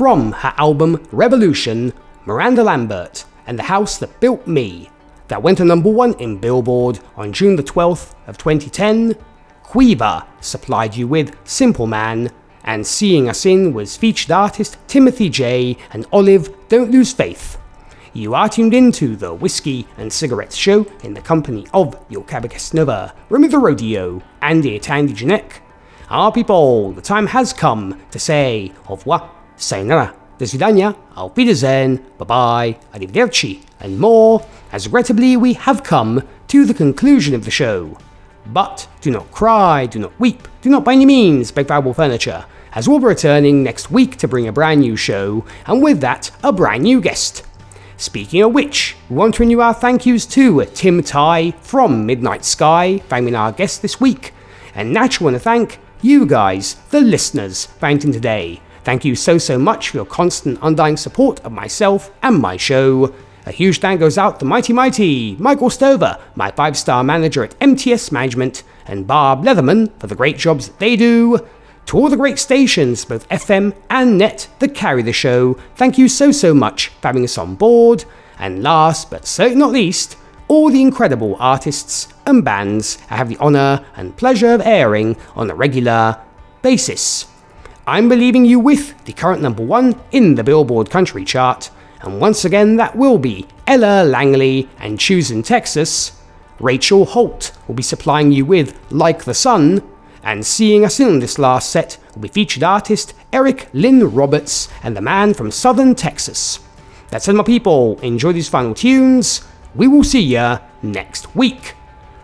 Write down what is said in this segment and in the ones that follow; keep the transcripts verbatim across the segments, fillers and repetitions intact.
from her album Revolution, Miranda Lambert and the House That Built Me, that went to number one in Billboard on June the twelfth of twenty ten. Quiver supplied you with Simple Man, and Seeing Us In was featured artist Timothy J and Olive Don't Lose Faith. You are tuned into the Whiskey and Cigarettes Show in the company of your Cabacus Nova, Remy the Rodeo, and the Tandy Janek. Our people, the time has come to say au revoir, sayonara, do svidania, auf Wiedersehen, bye-bye, arrivederci, and more, as regrettably we have come to the conclusion of the show. But do not cry, do not weep, do not by any means beg valuable furniture, as we'll be returning next week to bring a brand new show, and with that, a brand new guest. Speaking of which, we want to renew our thank yous to Tim Ty from Midnight Sky for being our guest this week, and naturally want to thank you guys, the listeners, for tuning today. Thank you so so much for your constant undying support of myself and my show. A huge thank goes out to Mighty Mighty, Michael Stover, my five star manager at M T S Management, and Barb Leatherman for the great jobs that they do. To all the great stations, both F M and net, that carry the show, thank you so so much for having us on board. And last but certainly not least, all the incredible artists and bands I have the honour and pleasure of airing on a regular basis. I'm leaving you with the current number one in the Billboard Country Chart, and once again that will be Ella Langley and Choosing Texas. Rachel Holt will be supplying you with Like the Sun, and Seeing Us In this last set will be featured artist Eric Lynn Roberts and the man from Southern Texas. That's it, my people, enjoy these final tunes. We will see ya next week.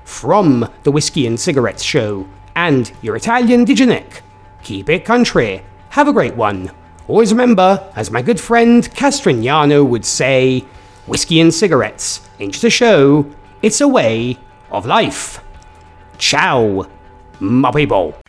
From the Whiskey and Cigarettes Show and your Italian Dijanek, keep it country, have a great one. Always remember, as my good friend Castrignano would say, whiskey and cigarettes ain't just a show, it's a way of life. Ciao, my people.